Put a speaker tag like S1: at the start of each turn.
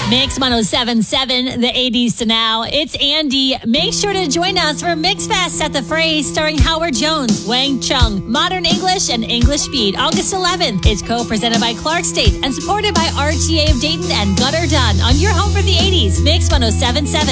S1: Mix 107.7, the 80s to now. It's Andy. Make sure to join us for Mix Fest at the Phrase, starring Howard Jones, Wang Chung, Modern English, and English Beat. August 11th. It's co-presented by Clark State and supported by RTA of Dayton and Gutter Dunn on your home for the 80s. Mix 107.7.